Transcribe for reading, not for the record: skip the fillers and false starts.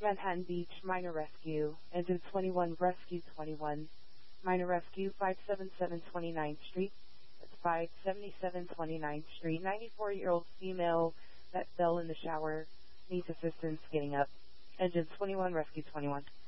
Manhattan Beach, minor rescue. Engine 21, rescue 21. Minor rescue, 577 29th Street. That's 577 29th Street. 94-year-old female that fell in the shower needs assistance getting up. Engine 21, rescue 21.